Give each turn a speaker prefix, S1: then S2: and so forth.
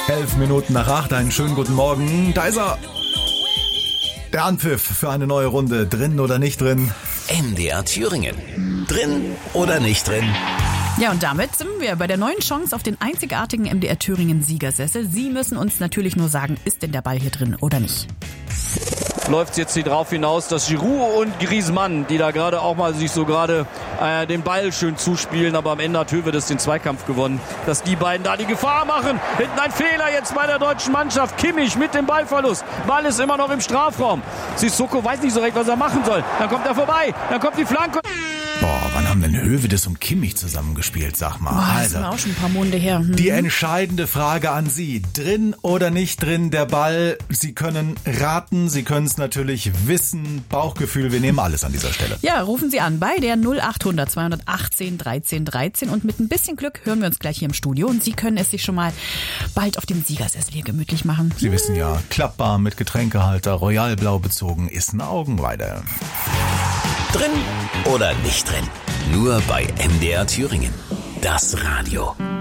S1: 7:11, einen schönen guten Morgen. Da ist er. Der Anpfiff für eine neue Runde. Drin oder nicht drin?
S2: MDR Thüringen. Drin oder nicht drin?
S3: Ja, und damit sind wir bei der neuen Chance auf den einzigartigen MDR Thüringen Siegersessel. Sie müssen uns natürlich nur sagen, ist denn der Ball hier drin oder nicht?
S4: Läuft jetzt hier drauf hinaus, dass Giroud und Griezmann, die da gerade auch mal sich so gerade den Ball schön zuspielen, aber am Ende hat Höwedes den Zweikampf gewonnen, dass die beiden da die Gefahr machen. Hinten ein Fehler jetzt bei der deutschen Mannschaft. Kimmich mit dem Ballverlust. Ball ist immer noch im Strafraum. Sissoko weiß nicht so recht, was er machen soll. Dann kommt er vorbei, dann kommt die Flanke.
S1: Boah, wann haben denn Höwedes und Kimmich zusammengespielt, sag mal.
S3: Das ist auch schon ein paar Monate her.
S1: Die entscheidende Frage an Sie. Drin oder nicht drin der Ball? Sie können raten, Sie können es natürlich wissen. Bauchgefühl, wir nehmen alles an dieser Stelle.
S3: Ja, rufen Sie an bei der 0800 218 13 13 und mit ein bisschen Glück hören wir uns gleich hier im Studio und Sie können es sich schon mal bald auf dem Siegersessel hier gemütlich machen.
S1: Sie wissen ja, klappbar mit Getränkehalter, royalblau bezogen, ist eine Augenweide.
S2: Drin oder nicht drin? Nur bei MDR Thüringen. Das Radio.